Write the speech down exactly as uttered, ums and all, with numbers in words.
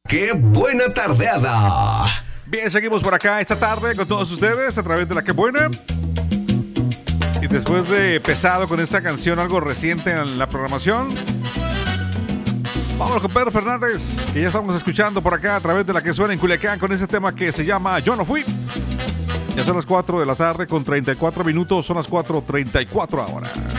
¡Qué buena tardeada! Bien, seguimos por acá esta tarde con todos ustedes a través de La Qué Buena. Y después de pesado con esta canción, algo reciente en la programación, vámonos con Pedro Fernández, que ya estamos escuchando por acá a través de La Que Suena en Culiacán con ese tema que se llama Yo No Fui. Ya son las cuatro de la tarde con treinta y cuatro minutos, son las cuatro treinta y cuatro ahora.